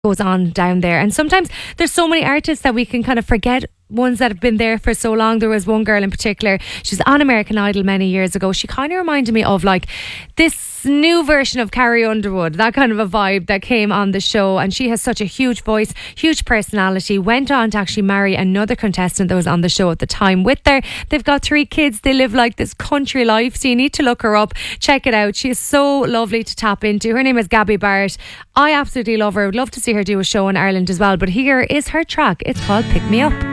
goes on down there. And sometimes there's so many artists that we can kind of forget, ones that have been there for so long. There was one girl in particular, she was on American Idol many years ago. She kind of reminded me of like this new version of Carrie Underwood, that kind of a vibe that came on the show. And she has such a huge voice, huge personality. Went on to actually marry another contestant that was on the show at the time with her. They've got 3 kids. They live like this country life, so you need to look her up, check it out. She is so lovely to tap into. Her name is Gabby Barrett. I absolutely love her. I would love to see her do a show in Ireland as well, but here is her track. It's called Pick Me Up.